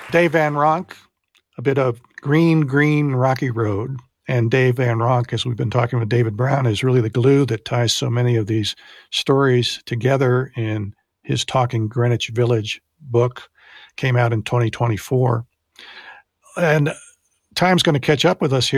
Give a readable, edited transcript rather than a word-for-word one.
Dave Van Ronk, a bit of Green, Green, Rocky Road. And Dave Van Ronk, as we've been talking with David Brown, is really the glue that ties so many of these stories together in his Talking Greenwich Village book. Came out in 2024. And time's going to catch up with us here.